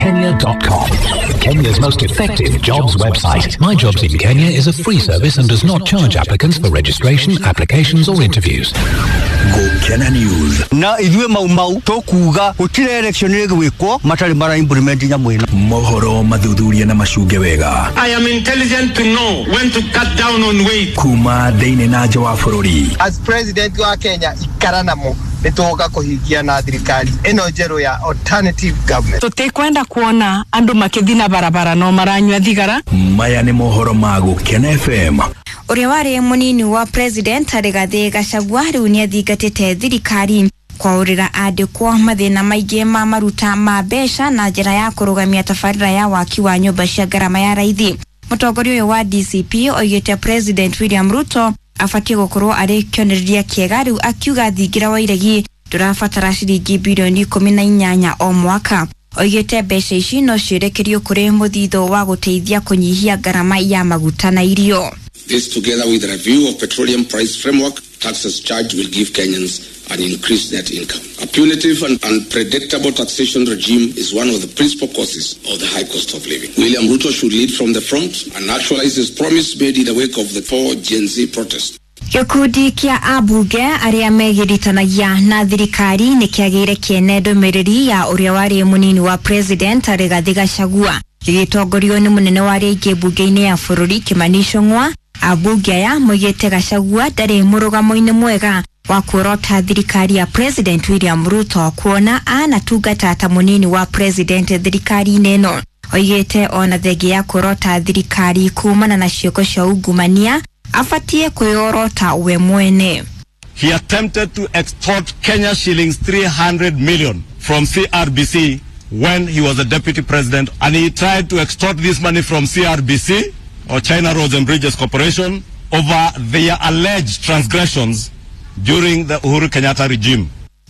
Kenya.com. Kenya's most effective jobs website. My Jobs in Kenya is a free service and does not charge applicants for registration, applications or interviews. Go Kenya News. Na idwe mau tokuga utile election weko matali mara implement nya mwena. Mohoro madhudhuria na mashuge wega. I am intelligent to know when to cut down on weight. Kuma deine na jawa forori. As president wa Kenya ikaranamo nitoka kuhigia na thirikari eno jero ya alternative government. Tutekwenda kuona andu makithina barabara no maranywa thigara. Maya ni mohoro mago Kenya FM. Uria wari munini wa president Rigathi Gachagua riu ni athingatite thirikari kwa urira andikwo mathina maingi ma maruta ma besha na njira ya kurugamia tabarira ya waki wa nyumba cia garama ya raithi. Mutongoria uyu wa DCP oigite President William Ruto afatie gukorwo ari kionereria kiega riu akiuga thingira wa iregi turabatara ciringi bilioni 18 o mwaka. Oigite mbeca ici no cirekerio kuri muthitho wa guteithia kunyihia garama ya maguta na irio. This, together with the review of petroleum price framework, taxes charged will give Kenyans an increased net income. A punitive and unpredictable taxation regime is one of the principal causes of the high cost of living. William Ruto should lead from the front and actualize his promise made in the wake of the 4 Gen Z protests. Gikundi kia abunge aria megiritanagia na thirikari ni kiagire kiene ndomereri ya uria wari munini wa president Rigathi Gachagua gitongorio ni munene wa rege bunge-ini ya bururi Kimani Ichung'wa. Abunge ya moigite Gachagua ndari murugamo-ini mwega wa kurota thirikari ya President William Ruto kuona anatungata ta munini wa president thirikari neno. Oigite ona thegi ya kurota thirikari kumana na cioko cia ungumania afatie kuyorota we mwene. He attempted to extort Kenya shillings 300 million from CRBC when he was a deputy president, and he tried to extort this money from CRBC or China Roads and Bridges Corporation over their alleged transgressions during the Uhuru Kenyatta regime.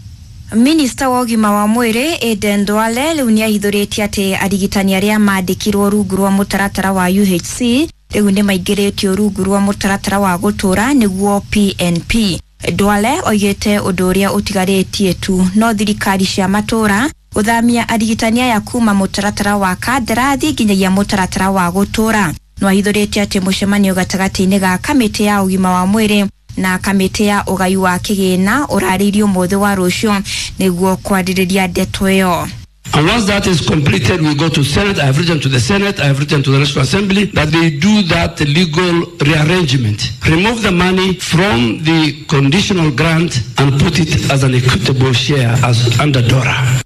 Minister wa ugima wa mwiri Aden Duale riu ni ahithuritie ati arigitani aria mandikirwo rungu rwa mutaratara wa UHC riu ni maingiritio rungu rwa mutaratara wa gutura niguo PNP. Duale oigite undu uria utigaritie tu no thirikari cia matura uthamia arigitani aya kuma mutaratara wa kandarathi nginyagia mutaratara wa gutura. No ahithuritie ati mucemanio gatagati-ini ga kamiti ya ugima wa mwiri na kamiti ya ugai wa kigina uraririo mothe wa rucio niguo kwaririria ndeto iyo. And once that is completed, we go to Senate. I have written to the Senate, I have written to the National Assembly that they do that legal rearrangement. Remove the money from the conditional grant and put it as an equitable share as under DORA.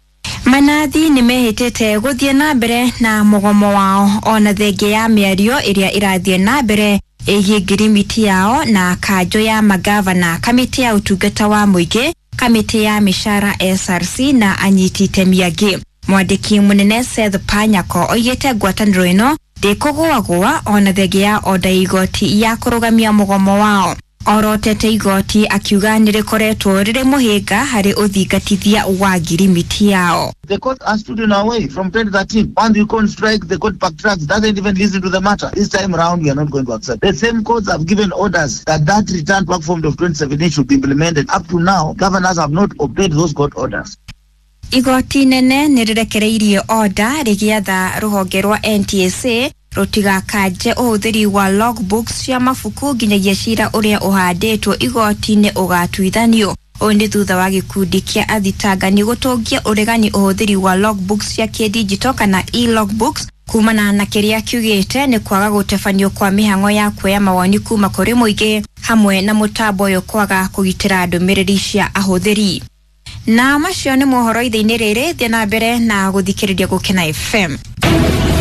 Manathi ni mehitete guthie na mbere na mugomo wao ona thenge ya miario iria irathie na mbere igi ngirimiti yao na kanjo ya magavana, kamiti ya utungata wa muingi, kamiti ya mishara SRC na anyiti itemi angi. Mwandiki munene Seth Panyako oigite ngwataniro ino ndikugwagwa ona thenge ya oda igoti ya kurugamia mugomo wao. Orotete igoti akiuga nirikoretwo riri muhinga hari uthingatithia wa ngirimiti yao. The court has stood in our way from 2013. Once you can't strike, the court backtracks, doesn't even listen to the matter. This time around, we are not going to accept. The same courts have given orders that return back form of 2017 should be implemented. Up to now, governors have not obeyed those court orders. Igoti nene nirirekereirie order rigiatha ruhonge rwa NTSA rutiga kaje uhuthiri wa logbooks cia mafuku nginyagia cira uria uhanditwo igoti-ini ugatuithanio. Oni thutha wa gikundi kia athitangani gutungia uregani uhuthiri wa logbooks cia kidijito kana e-logbooks kumana na kiria kiugite ni kwaga gutefanio kwa mihango ya kuoya mawoni kuma kuri muingi hamwe na mutambo uyu kwaga kugitira ndumiriri cia ahuthiri. Na macio ni mohoro ithaini riri thie na mbere na guthikiriria Gukena FM.